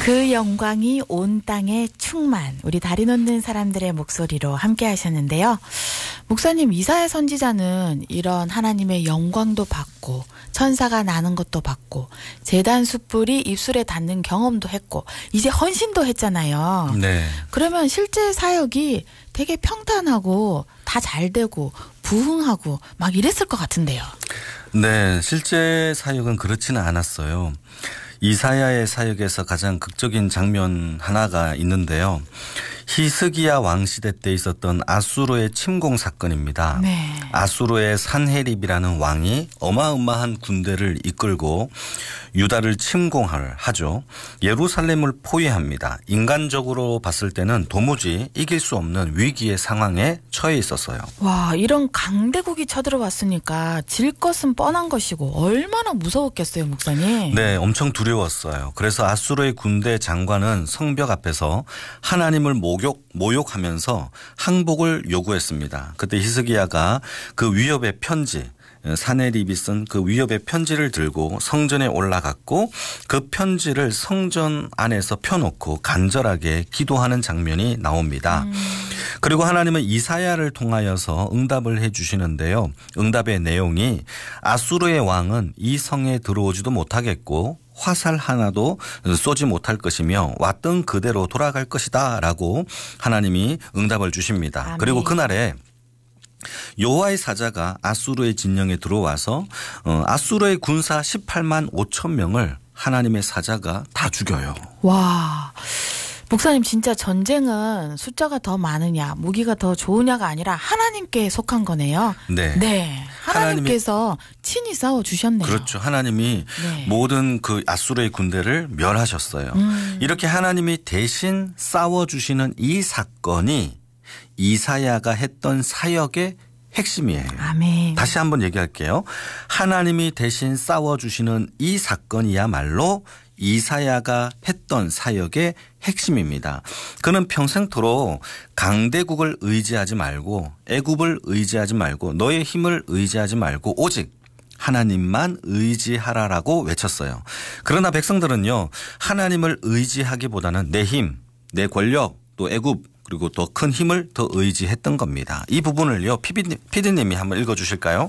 그 영광이 온 땅에 충만. 우리 다리 놓는 사람들의 목소리로 함께 하셨는데요. 목사님, 이사야 선지자는 이런 하나님의 영광도 받고 천사가 나는 것도 받고 제단 숯불이 입술에 닿는 경험도 했고 이제 헌신도 했잖아요. 네. 그러면 실제 사역이 되게 평탄하고 다 잘되고 부흥하고 막 이랬을 것 같은데요. 네, 실제 사역은 그렇지는 않았어요. 이사야의 사역에서 가장 극적인 장면 하나가 있는데요. 히스기야 왕 시대 때 있었던 아수르의 침공 사건입니다. 네. 아수르의 산헤립이라는 왕이 어마어마한 군대를 이끌고 유다를 침공하죠. 예루살렘을 포위합니다. 인간적으로 봤을 때는 도무지 이길 수 없는 위기의 상황에 처해 있었어요. 와, 이런 강대국이 쳐들어왔으니까 질 것은 뻔한 것이고 얼마나 무서웠겠어요, 목사님. 네, 엄청 두려웠어요. 그래서 아수르의 군대 장관은 성벽 앞에서 하나님을 모욕하면서 항복을 요구했습니다. 그때 히스기야가 그 위협의 편지, 산헤립이 쓴 그 위협의 편지를 들고 성전에 올라갔고 그 편지를 성전 안에서 펴놓고 간절하게 기도하는 장면이 나옵니다. 그리고 하나님은 이사야를 통하여서 응답을 해 주시는데요. 응답의 내용이 아수르의 왕은 이 성에 들어오지도 못하겠고 화살 하나도 쏘지 못할 것이며 왔던 그대로 돌아갈 것이다 라고 하나님이 응답을 주십니다. 아멘. 그리고 그날에 여호와의 사자가 아수르의 진영에 들어와서 아수르의 군사 18만 5천 명을 하나님의 사자가 다 죽여요. 와, 목사님, 진짜 전쟁은 숫자가 더 많으냐 무기가 더 좋으냐가 아니라 하나님께 속한 거네요. 네. 네. 하나님께서 친히 싸워주셨네요. 그렇죠. 하나님이 네. 모든 그 아수르의 군대를 멸하셨어요. 이렇게 하나님이 대신 싸워주시는 이 사건이 이사야가 했던 사역의 핵심이에요. 아멘. 다시 한번 얘기할게요. 하나님이 대신 싸워주시는 이 사건이야말로 이사야가 했던 사역의 핵심입니다. 그는 평생토록 강대국을 의지하지 말고 애굽을 의지하지 말고 너의 힘을 의지하지 말고 오직 하나님만 의지하라라고 외쳤어요. 그러나 백성들은요. 하나님을 의지하기보다는 내 힘, 내 권력, 또 애굽 그리고 더 큰 힘을 더 의지했던 겁니다. 이 부분을요. 피디님이 한번 읽어주실까요?